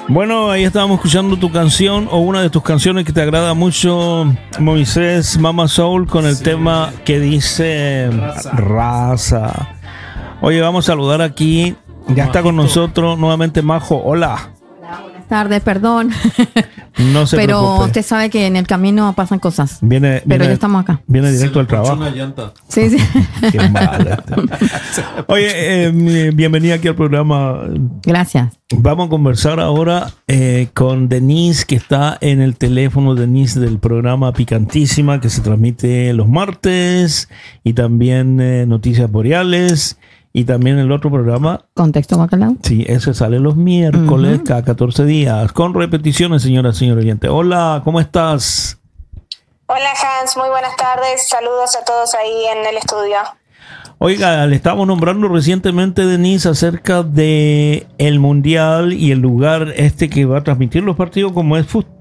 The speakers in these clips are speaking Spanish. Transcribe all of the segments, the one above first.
Bueno, ahí estábamos escuchando tu canción o una de tus canciones que te agrada mucho, Moisés, Mama Soul, con el tema que dice Raza. Oye, vamos a saludar aquí. Ya está con nosotros nuevamente Majo. Hola. Buenas tardes, perdón. No se pero preocupe. usted sabe que en el camino pasan cosas. Viene, pero ya estamos acá. Viene directo al trabajo. Una llanta. Sí, sí. Qué mal. Oye, bienvenida aquí al programa. Gracias. Vamos a conversar ahora con Denise, que está en el teléfono. Denise, del programa Picantísima, que se transmite los martes, y también Noticias Boreales, y también el otro programa. Contexto Bacalao. Sí, ese sale los miércoles, cada 14 días, con repeticiones, señora oyente. Hola, ¿cómo estás? Hola Hans, muy buenas tardes. Saludos a todos ahí en el estudio. Oiga, le estamos nombrando recientemente, Denise, acerca de el Mundial y el lugar que va a transmitir los partidos, como es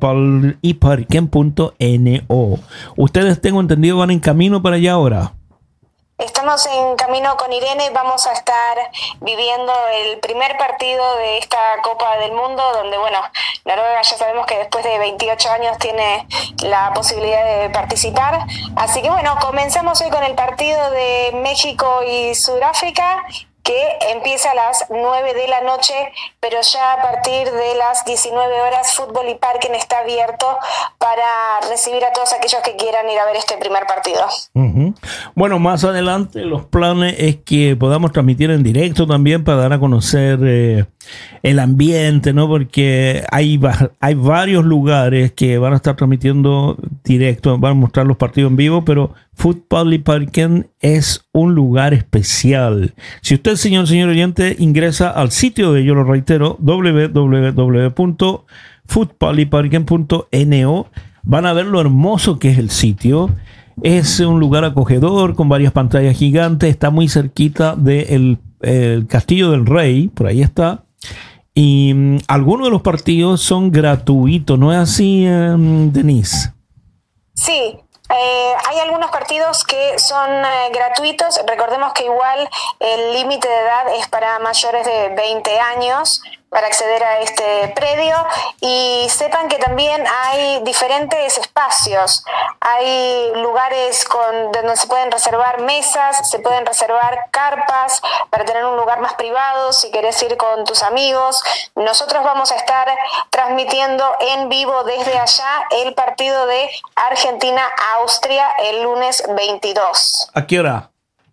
futboliparken.no. Ustedes, tengo entendido, van en camino para allá ahora. Estamos en camino con Irene, vamos a estar viviendo el primer partido de esta Copa del Mundo, donde, bueno, Noruega ya sabemos que después de 28 años tiene la posibilidad de participar. Así que, bueno, comenzamos hoy con el partido de México y Sudáfrica, que empieza a las 9 de la noche, pero ya a partir de las 19 horas Fútbol y Parken está abierto para recibir a todos aquellos que quieran ir a ver este primer partido. Uh-huh. Bueno, más adelante los planes es que podamos transmitir en directo también para dar a conocer el ambiente, ¿no? Porque hay varios lugares que van a estar transmitiendo directo, van a mostrar los partidos en vivo, pero Fútbol y Parken es un lugar especial. Si usted, señor oyente, ingresa al sitio de, yo lo reitero, www.futboliparken.no, van a ver lo hermoso que es el sitio. Es un lugar acogedor con varias pantallas gigantes, está muy cerquita del Castillo del Rey, por ahí está. Y algunos de los partidos son gratuitos, ¿no es así, Denise? Sí. Hay algunos partidos que son gratuitos. Recordemos que igual el límite de edad es para mayores de 20 años para acceder a este predio, y sepan que también hay diferentes espacios. Hay lugares donde se pueden reservar mesas, se pueden reservar carpas para tener un lugar más privado si querés ir con tus amigos. Nosotros vamos a estar transmitiendo en vivo desde allá el partido de Argentina-Austria el lunes 22. ¿A qué hora?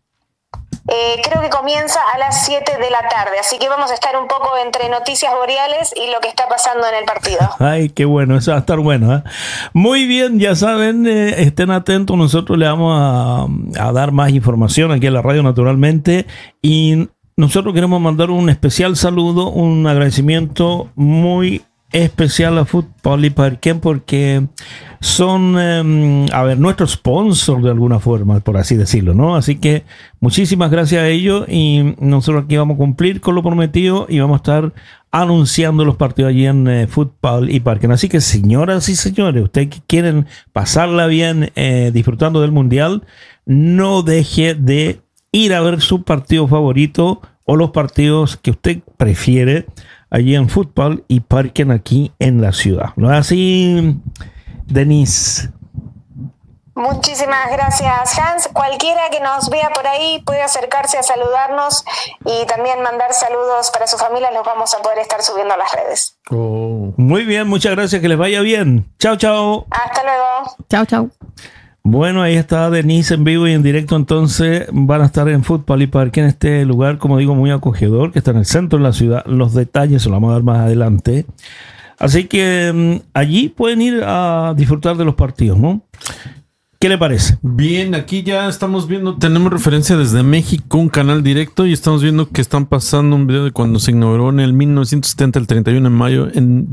Creo que comienza a las 7 de la tarde, así que vamos a estar un poco entre Noticias Boreales y lo que está pasando en el partido. Ay, qué bueno, eso va a estar bueno, ¿eh? Muy bien, ya saben, estén atentos, nosotros le vamos a dar más información aquí en la radio, naturalmente, y nosotros queremos mandar un especial saludo, un agradecimiento muy especial a Fútbol y Parken, porque son, nuestro sponsor de alguna forma, por así decirlo, ¿no? Así que muchísimas gracias a ellos, y nosotros aquí vamos a cumplir con lo prometido y vamos a estar anunciando los partidos allí en Fútbol y Parken. Así que, señoras y señores, ustedes que quieren pasarla bien disfrutando del Mundial, no deje de ir a ver su partido favorito o los partidos que usted prefiere allí en Fútbol y Parken aquí en la ciudad. ¿No es así, Denise? Muchísimas gracias, Hans. Cualquiera que nos vea por ahí puede acercarse a saludarnos y también mandar saludos para su familia. Los vamos a poder estar subiendo a las redes. Oh. Muy bien, muchas gracias. Que les vaya bien. Chao, chao. Hasta luego. Chao, chao. Bueno, ahí está Denise en vivo y en directo. Entonces van a estar en Fútbol y Parken, en este lugar, como digo, muy acogedor, que está en el centro de la ciudad. Los detalles se los vamos a dar más adelante. Así que allí pueden ir a disfrutar de los partidos, ¿no? ¿Qué le parece? Bien, aquí ya estamos viendo, tenemos referencia desde México, un canal directo, y estamos viendo que están pasando un video de cuando se inauguró en el 1970, el 31 de mayo,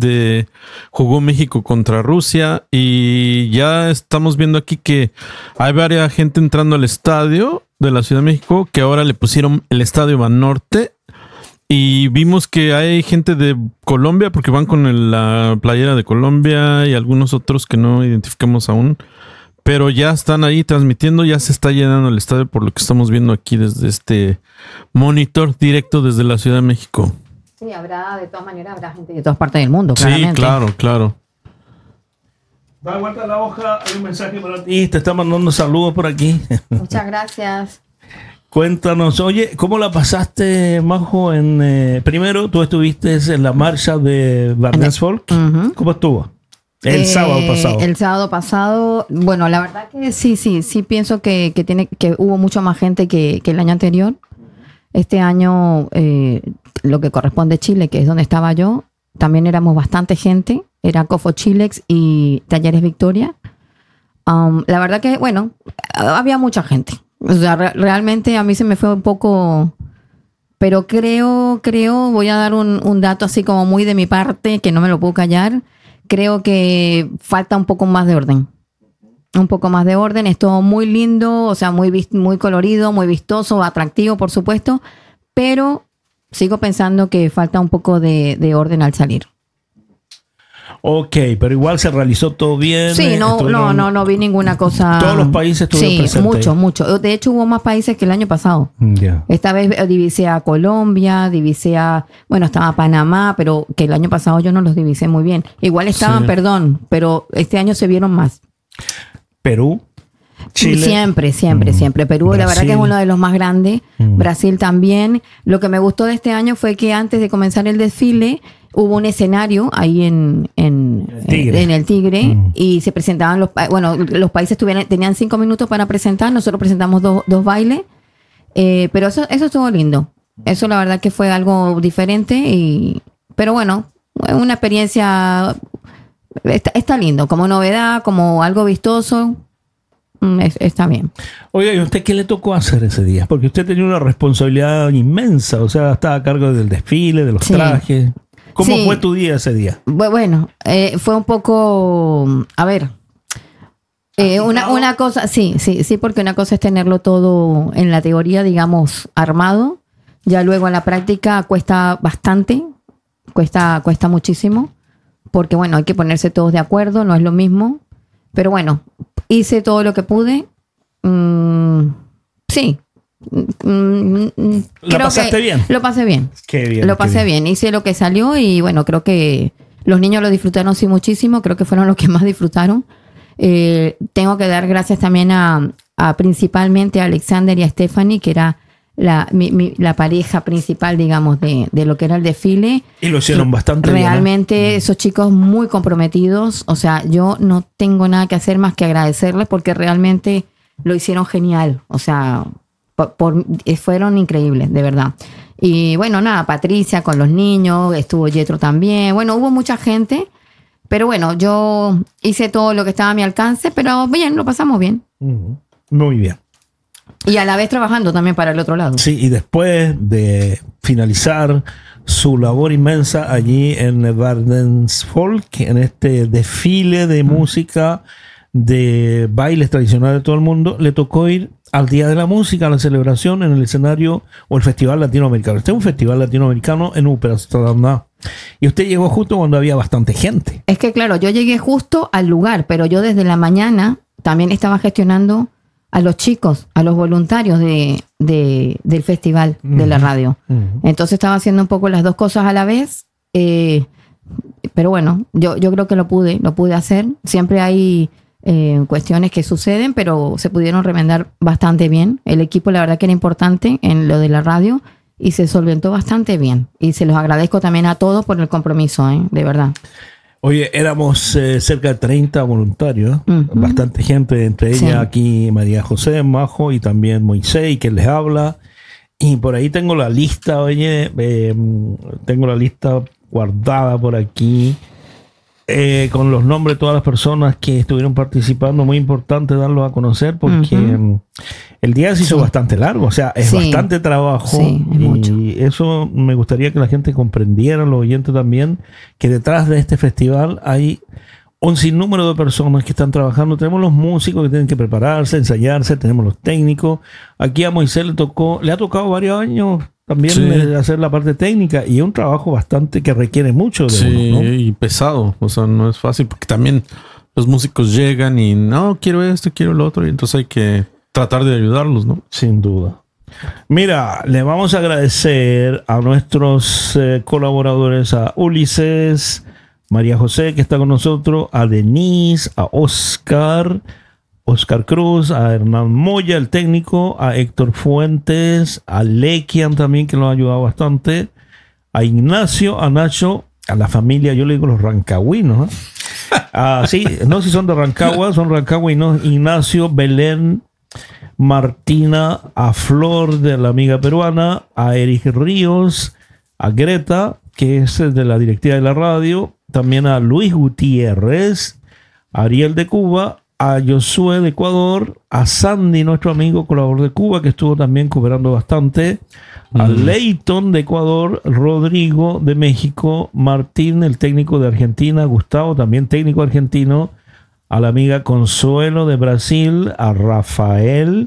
jugó México contra Rusia, y ya estamos viendo aquí que hay varias gente entrando al estadio de la Ciudad de México, que ahora le pusieron el Estadio Banorte, y vimos que hay gente de Colombia, porque van con la playera de Colombia y algunos otros que no identificamos aún. Pero ya están ahí transmitiendo, ya se está llenando el estadio por lo que estamos viendo aquí desde este monitor directo desde la Ciudad de México. Sí, habrá, de todas maneras, habrá gente de todas partes del mundo, Sí, claramente. claro. Da vuelta la hoja, hay un mensaje para ti, te está mandando saludos por aquí. Muchas gracias. Cuéntanos, oye, ¿cómo la pasaste, Majo? Primero, tú estuviste en la marcha de Barnes Folk. Ujú. ¿Cómo estuvo? El sábado pasado. El sábado pasado, bueno, la verdad que sí pienso que hubo mucho más gente que el año anterior. Este año, lo que corresponde a Chile, que es donde estaba yo, también éramos bastante gente. Era Cofo Chilex y Talleres Victoria. La verdad que, bueno, había mucha gente. O sea, realmente a mí se me fue un poco... Pero creo, voy a dar un dato así como muy de mi parte, que no me lo puedo callar. Creo que falta un poco más de orden. Un poco más de orden. Es todo muy lindo, o sea, muy colorido, muy vistoso, atractivo, por supuesto. Pero sigo pensando que falta un poco de orden al salir. Ok, pero igual se realizó todo bien. Sí, no vi ninguna cosa. Todos los países estuvieron presentes. Sí, mucho. De hecho, hubo más países que el año pasado. Ya. Esta vez divisé a Colombia, estaba Panamá, pero que el año pasado yo no los divisé muy bien. Igual estaban, Sí. pero este año se vieron más. Perú, Chile. Siempre. Perú, la verdad que es uno de los más grandes. Brasil también. Lo que me gustó de este año fue que antes de comenzar el desfile hubo un escenario ahí en el Tigre y se presentaban los países tenían 5 minutos para presentar. Nosotros presentamos dos bailes, pero eso estuvo lindo. Eso la verdad que fue algo diferente pero bueno, una experiencia está lindo, como novedad, como algo vistoso. Está bien. Oiga, ¿y a usted qué le tocó hacer ese día? Porque usted tenía una responsabilidad inmensa, o sea, estaba a cargo del desfile, de los trajes. ¿Cómo fue tu día ese día? Bueno, fue un poco, a ver, una cosa, sí, porque una cosa es tenerlo todo en la teoría, digamos, armado. Ya luego en la práctica cuesta bastante, cuesta muchísimo, porque bueno, hay que ponerse todos de acuerdo, no es lo mismo. Pero bueno, hice todo lo que pude. Sí. ¿La pasaste bien? Lo pasé bien. Qué bien. Lo pasé bien. Hice lo que salió y bueno, creo que los niños lo disfrutaron sí muchísimo. Creo que fueron los que más disfrutaron. Tengo que dar gracias también a principalmente a Alexander y a Stephanie, que era la pareja principal, digamos, de lo que era el desfile. Y lo hicieron bastante bien. Realmente esos chicos muy comprometidos. O sea, yo no tengo nada que hacer más que agradecerles porque realmente lo hicieron genial. O sea, fueron increíbles, de verdad. Y bueno, nada, Patricia con los niños, estuvo Yetro también. Bueno, hubo mucha gente, pero bueno, yo hice todo lo que estaba a mi alcance, pero bien, lo pasamos bien. Muy bien. Y a la vez trabajando también para el otro lado. Sí, y después de finalizar su labor inmensa allí en Barnes Folk, en este desfile de música, de bailes tradicionales de todo el mundo, le tocó ir al Día de la Música, a la celebración en el escenario o el Festival Latinoamericano. Este es un festival latinoamericano en Upernavik. Y usted llegó justo cuando había bastante gente. Es que claro, yo llegué justo al lugar, pero yo desde la mañana también estaba gestionando a los chicos, a los voluntarios del festival de la radio. Entonces estaba haciendo un poco las dos cosas a la vez. Pero bueno, yo creo que lo pude hacer. Siempre hay cuestiones que suceden, pero se pudieron remendar bastante bien. El equipo, la verdad que era importante en lo de la radio y se solventó bastante bien. Y se los agradezco también a todos por el compromiso, de verdad. Oye, éramos cerca de 30 voluntarios, bastante gente, entre ellas aquí María José, Majo y también Moisés, que les habla. Y por ahí tengo la lista, tengo la lista guardada por aquí, con los nombres de todas las personas que estuvieron participando. Muy importante darlos a conocer porque el día se hizo bastante largo, o sea, es bastante trabajo. Sí, es mucho. Y eso me gustaría que la gente comprendiera, los oyentes también, que detrás de este festival hay un sinnúmero de personas que están trabajando. Tenemos los músicos que tienen que prepararse, ensayarse, tenemos los técnicos. Aquí a Moisés le ha tocado varios años también hacer la parte técnica, y es un trabajo bastante que requiere mucho de uno, ¿no? Y pesado, o sea, no es fácil porque también los músicos llegan y no, quiero esto, quiero lo otro, y entonces hay que tratar de ayudarlos, ¿no? Sin duda. Mira, le vamos a agradecer a nuestros colaboradores, a Ulises, María José, que está con nosotros, a Denise, a Oscar Cruz, a Hernán Moya, el técnico, a Héctor Fuentes, a Lequian también, que nos ha ayudado bastante, a Ignacio, a Nacho, a la familia, yo le digo los rancagüinos, sí, no si son de Rancagua, son rancagüinos, Ignacio, Belén, Martina, a Flor de la amiga peruana, a Eric Ríos, a Greta, que es de la directiva de la radio, también a Luis Gutiérrez, a Ariel de Cuba, a Josué de Ecuador, a Sandy, nuestro amigo colaborador de Cuba, que estuvo también cooperando bastante, a Leighton de Ecuador, Rodrigo de México, Martín, el técnico de Argentina, Gustavo, también técnico argentino, a la amiga Consuelo de Brasil, a Rafael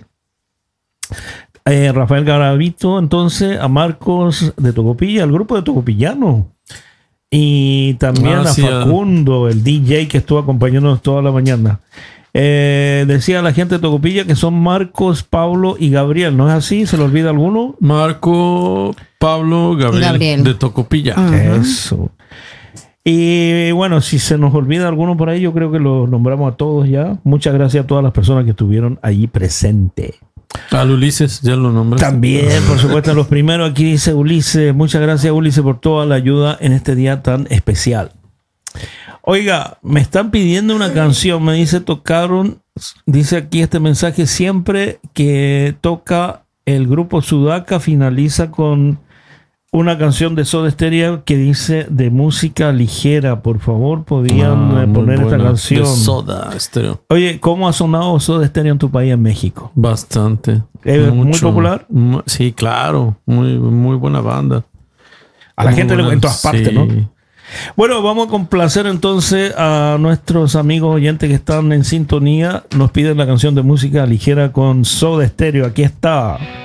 Garavito, entonces, a Marcos de Tocopilla, al grupo de Tocopillano, y también a Facundo, el DJ que estuvo acompañándonos toda la mañana. Decía la gente de Tocopilla que son Marcos, Pablo y Gabriel, ¿no es así? ¿Se le olvida alguno? Marco, Pablo, Gabriel. De Tocopilla. Eso. Y bueno, si se nos olvida alguno por ahí, yo creo que los nombramos a todos ya. Muchas gracias a todas las personas que estuvieron allí presentes. Al Ulises, ya lo nombré. También, por supuesto, los primeros aquí dice Ulises. Muchas gracias, Ulises, por toda la ayuda en este día tan especial. Oiga, me están pidiendo una canción, me dice, dice aquí este mensaje, siempre que toca el grupo Sudaca finaliza con una canción de Soda Stereo que dice de música ligera. Por favor, podían poner esta canción. De Soda Stereo. Oye, ¿cómo ha sonado Soda Stereo en tu país, en México? Bastante. ¿Es muy popular? Sí, claro. Muy buena banda. A la gente en todas partes, sí. ¿No? Bueno, vamos a complacer entonces a nuestros amigos oyentes que están en sintonía. Nos piden la canción de música ligera con Soda Stereo. Aquí está.